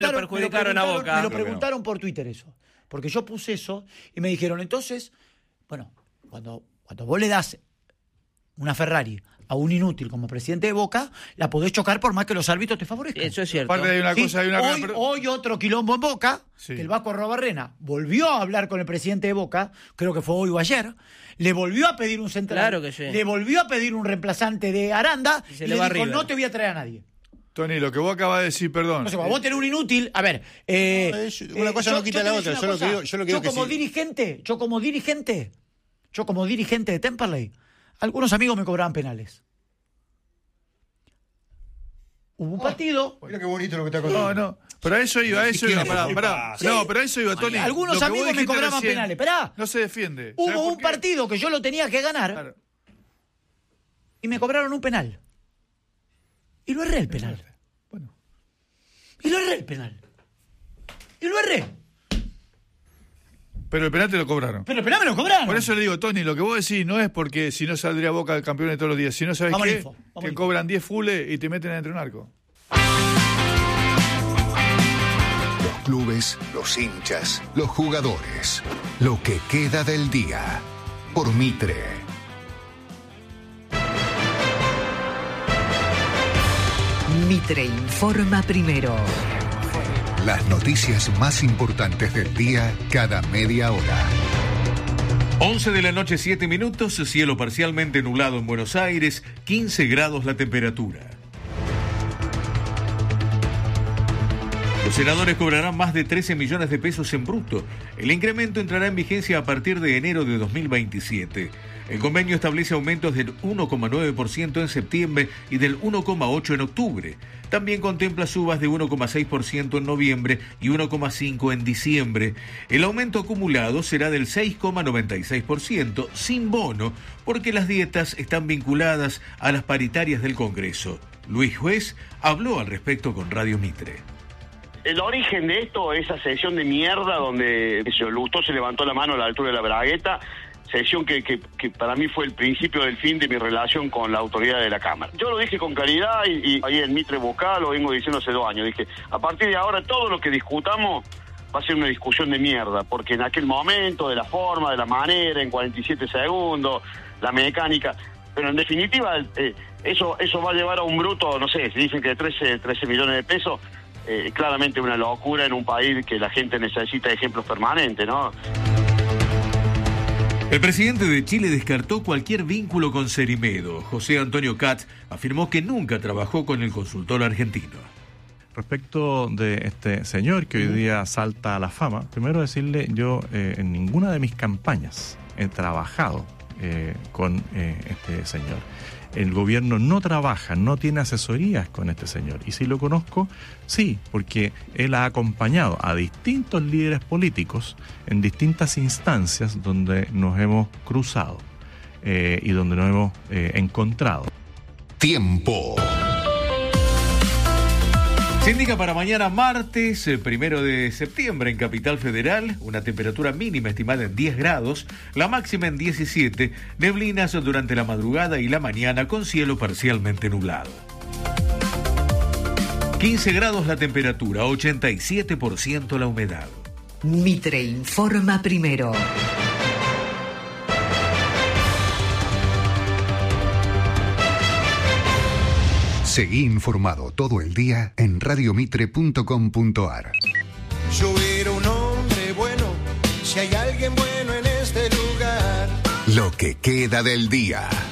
Claro, perjudicaron a Boca. Me lo preguntaron por Twitter eso. Porque yo puse eso y me dijeron, entonces, bueno, cuando vos le das una Ferrari a un inútil como presidente de Boca, la podés chocar por más que los árbitros te favorezcan. Eso es cierto. Aparte hay una cosa, Hoy otro quilombo en Boca, sí, que el Vasco Arrobarrena volvió a hablar con el presidente de Boca, creo que fue hoy o ayer, le volvió a pedir un central, Claro que sí. le volvió a pedir un reemplazante de Aranda y le dijo, River. no te voy a traer a nadie. Tony, lo que vos acabas de decir, perdón. Entonces, cuando vos tenés un inútil, a ver... una cosa no quita la otra. Yo como dirigente de Temperley, algunos amigos me cobraban penales. Hubo un partido... Mira qué bonito lo que está contando. No, pero a eso iba, pará. Sí. No, pero a eso iba, Tony. Algunos amigos me cobraban penales, pará. No se defiende. Hubo un partido que yo lo tenía que ganar, Claro. y me cobraron un penal. Y lo erré el penal. Bueno. Y lo erré el penal. Y lo erré. Pero el penal te lo cobraron. Pero el penal me lo cobraron. Por eso le digo, Tony, lo que vos decís no es porque si no saldría Boca el campeón de todos los días, sino, ¿sabes Vamos al qué? info, vamos Que al info. cobran 10 fules y te meten dentro de un arco. Los clubes, los hinchas, los jugadores. Lo que queda del día. Por Mitre. Mitre informa primero. Las noticias más importantes del día cada media hora. 11 de la noche, 7 minutos, cielo parcialmente nublado en Buenos Aires, 15 grados la temperatura. Los senadores cobrarán más de 13 millones de pesos en bruto. El incremento entrará en vigencia a partir de enero de 2027. El convenio establece aumentos del 1,9% en septiembre y del 1,8% en octubre. También contempla subas de 1,6% en noviembre y 1,5% en diciembre. El aumento acumulado será del 6,96%, sin bono, porque las dietas están vinculadas a las paritarias del Congreso. Luis Juez habló al respecto con Radio Mitre. El origen de esto, esa sesión de mierda donde Lustó se levantó la mano a la altura de la bragueta, sesión que para mí fue el principio del fin de mi relación con la autoridad de la Cámara. Yo lo dije con claridad y ahí en Mitre Boca lo vengo diciendo hace 2 años. Dije, a partir de ahora todo lo que discutamos va a ser una discusión de mierda, porque en aquel momento, de la forma, de la manera, en 47 segundos, la mecánica, pero en definitiva eso va a llevar a un bruto, no sé, si dicen que de 13 millones de pesos, claramente una locura en un país que la gente necesita ejemplos permanentes, ¿no? El presidente de Chile descartó cualquier vínculo con Cerimedo. José Antonio Katz afirmó que nunca trabajó con el consultor argentino. Respecto de este señor que hoy día salta a la fama, primero decirle, yo en ninguna de mis campañas he trabajado con este señor. El gobierno no trabaja, no tiene asesorías con este señor. Y si lo conozco, sí, porque él ha acompañado a distintos líderes políticos en distintas instancias donde nos hemos cruzado y donde nos hemos encontrado. Tiempo. Se indica para mañana martes, 1 de septiembre en Capital Federal, una temperatura mínima estimada en 10 grados, la máxima en 17, neblinas durante la madrugada y la mañana con cielo parcialmente nublado. 15 grados la temperatura, 87% la humedad. Mitre informa primero. Seguí informado todo el día en radiomitre.com.ar. Yo era un hombre bueno, si hay alguien bueno en este lugar. Lo que queda del día.